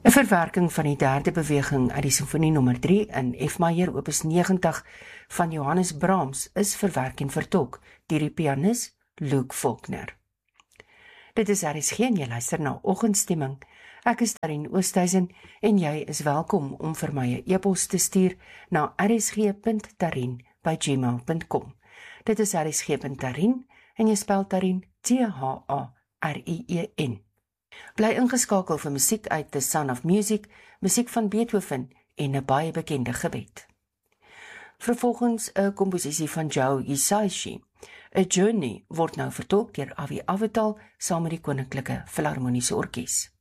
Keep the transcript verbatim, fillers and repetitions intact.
'n verwerking van die derde beweging uit die simfonie nommer drie in F majeur opus negentig van Johannes Brahms is verwerk en vertolk deur die pianis Luke Faulkner. Dit is R S G en jy luister na Oggendstemming. Ek is Tarien Oosthuizen en jy is welkom om vir my 'n e-pos te stuur na r s g punt tarien by gmail punt com. Dit is r s g punt tarien en jy spel Tarien T H A R I E N. Bly ingeskakel vir musiek uit The Sound of Music, musiek van Beethoven en 'n baie bekende gebed. Vervolgens 'n komposisie van Joe Hisaishi. A Journey word nou vertolk deur Avi Avital saam met die Koninklike Filharmoniese Orkees.